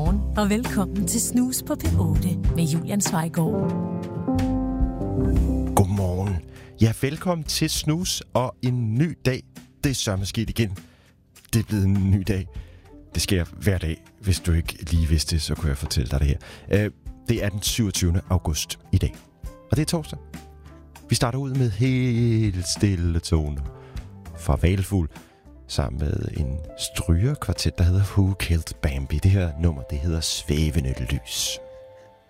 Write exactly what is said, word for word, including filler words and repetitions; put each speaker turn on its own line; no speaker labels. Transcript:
Godmorgen og velkommen til Snus på P otte med Julian Zweigård.
Godmorgen. Ja, velkommen til Snus og en ny dag. Det er sørme sket igen. Det er blevet en ny dag. Det sker hver dag. Hvis du ikke lige vidste det, så kunne jeg fortælle dig det her. Det er den syvogtyvende august i dag. Og det er torsdag. Vi starter ud med helt stille toner fra Hvalfugl sammen med en strygerkvartet, der hedder Who Killed Bambi. Det her nummer, det hedder Svævende Lys.